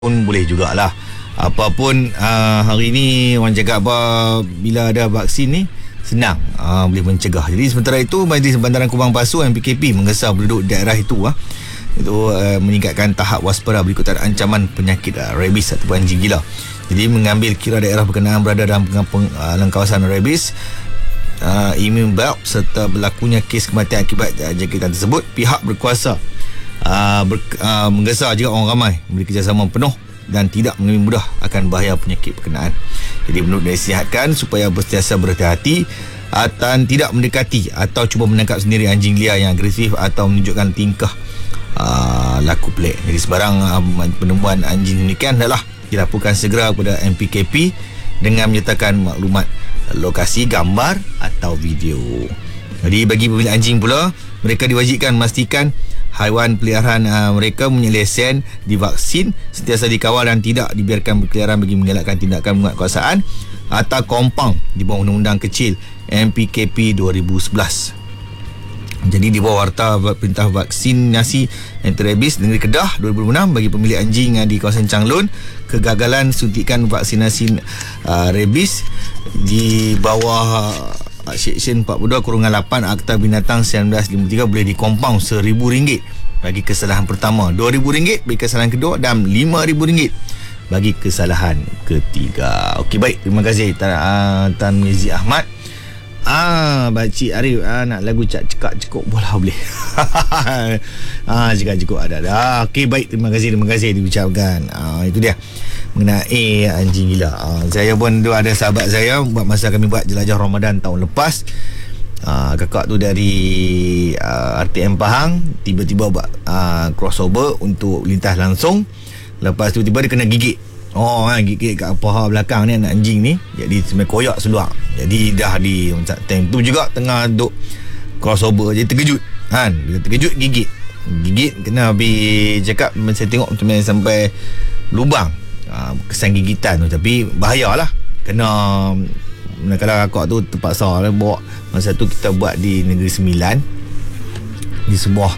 pun boleh jugalah. Apapun hari ni orang cakap apa, bila ada vaksin ni senang boleh mencegah. Jadi sementara itu Majlis Bantaran Kubang Pasu MPKP menggesa penduduk daerah itu meningkatkan tahap waspada berikutan ancaman penyakit rabies ataupun anjing gila. Jadi mengambil kira daerah berkenaan berada dalam kawasan rabies, immune belt serta berlakunya kes kematian akibat jangkitan tersebut, pihak berkuasa menggesa juga orang ramai memberi kerjasama penuh dan tidak mengambil mudah akan bahaya penyakit berkenaan. Jadi penduduk dinasihatkan supaya bersiasa berhati-hati dan tidak mendekati atau cuba menangkap sendiri anjing liar yang agresif atau menunjukkan tingkah laku pelik. Jadi sebarang penemuan anjing demikian adalah dilaporkan segera kepada MPKP dengan menyertakan maklumat lokasi, gambar atau video. Jadi bagi pemilik anjing pula, mereka diwajibkan memastikan haiwan peliharaan mereka mempunyai lesen, divaksin, sentiasa dikawal dan tidak dibiarkan berkeliaran bagi mengelakkan tindakan penguatkuasaan atau kompang di bawah Undang-Undang Kecil MPKP 2011. Jadi di bawah Warta Perintah Vaksinasi Anti-Rabies Negeri Kedah 2006 bagi pemilik anjing di kawasan Changlun, kegagalan suntikan vaksinasi rabies di bawah Seksyen 42/8 Akta Binatang 1953 boleh dikompang RM1,000 bagi kesalahan pertama, RM2,000 bagi kesalahan kedua dan RM5,000 bagi kesalahan ketiga. Okey, baik, terima kasih Tan Mizi Ahmad. Pakcik Arif nak lagu cekak cekuk bola boleh. Cekak cekuk ada. Okey, baik, terima kasih diucapkan. Itu dia mengenai anjing gila. Saya pun ada sahabat saya buat masa kami buat jelajah Ramadan tahun lepas. Kakak tu dari RTM Pahang tiba-tiba buat crossover untuk lintas langsung. Lepas tu tiba dia kena gigit. Gigit kat paha belakang ni anak anjing ni. Jadi semai koyak seluar. Jadi dah di time tu juga tengah duk crossover, jadi terkejut kan. Bila terkejut gigit kena habis cakap, saya tengok macam mana sampai lubang kesan gigitan tu. Tapi bahayalah, kena kalau kakak tu terpaksa bawa. Masa tu kita buat di Negeri Sembilan, di sebuah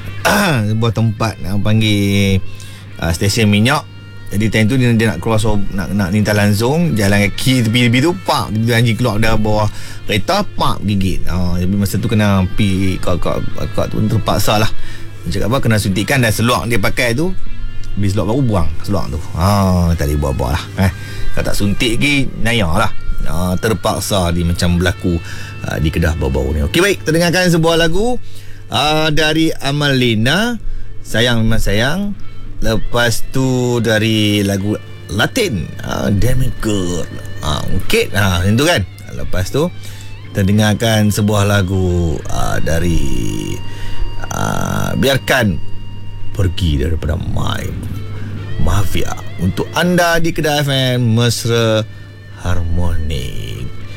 tempat panggil stesen minyak. Jadi time tu dia nak cross over, nak lintas langsung, jalan kaki tepi tu, pak, dia anjing keluar dari bawah kereta, pak, gigit. Jadi masa tu kena pergi kakak tu terpaksa lah. Cakap apa, kena suntikan, dan seluar dia pakai tu, habis seluar baru buang seluar tu. Tak boleh buat-buat lah. Kalau tak suntik lagi, nayar lah. Terpaksa dia macam berlaku di Kedah baru-baru ni. Okey, baik, kita dengarkan sebuah lagu dari Amalina, Sayang Memang Sayang. Lepas tu dari lagu Latin, Damn It Girl, Mungkin macam tu kan. Lepas tu kita dengarkan sebuah lagu dari Biarkan Pergi daripada My Mafia untuk anda di Kedah FM Mesra Harmoni.